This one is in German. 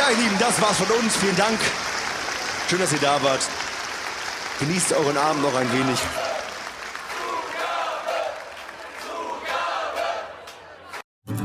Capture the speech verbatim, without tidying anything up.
Ja, ihr Lieben, das war's von uns. Vielen Dank. Schön, dass ihr da wart. Genießt euren Abend noch ein wenig.